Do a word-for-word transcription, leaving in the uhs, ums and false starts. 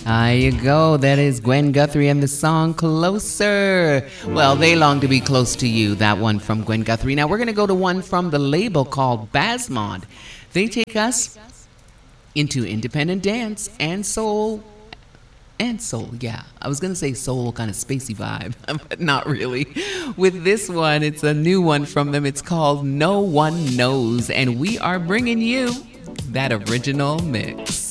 There you go. That is Gwen Guthrie and the song Closer. Well, they long to be close to you. That one from Gwen Guthrie. Now we're going to go to one from the label called Basmod. They take us into independent dance and soul. And soul, yeah. I was going to say soul, kind of spacey vibe, but not really. With this one, it's a new one from them. It's called No One Knows. And we are bringing you that original mix.